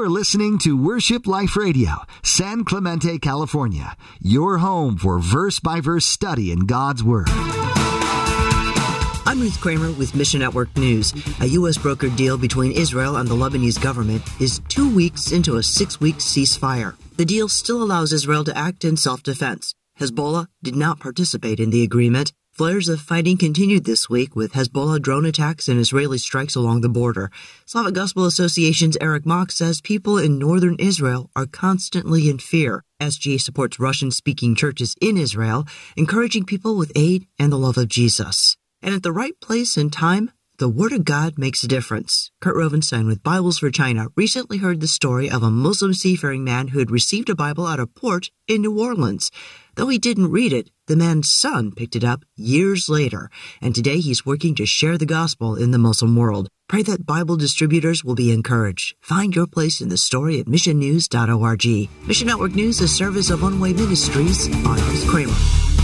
You're listening to Worship Life Radio, San Clemente, California, your home for verse-by-verse study in God's Word. I'm Ruth Kramer with Mission Network News. A U.S. brokered deal between Israel and the Lebanese government is 2 weeks into a 6-week ceasefire. The deal still allows Israel to act in self-defense. Hezbollah did not participate in the agreement. Flares of fighting continued this week with Hezbollah drone attacks and Israeli strikes along the border. Slavic Gospel Association's Eric Mock says people in northern Israel are constantly in fear. SGA supports Russian-speaking churches in Israel, encouraging people with aid and the love of Jesus. And at the right place and time, the Word of God makes a difference. Kurt Rovenstein with Bibles for China recently heard the story of a Muslim seafaring man who had received a Bible at a port in New Orleans. Though he didn't read it, the man's son picked it up years later, and today he's working to share the gospel in the Muslim world. Pray that Bible distributors will be encouraged. Find your place in the story at missionnews.org. Mission Network News, a service of One Way Ministries. I'm Ruth Kramer.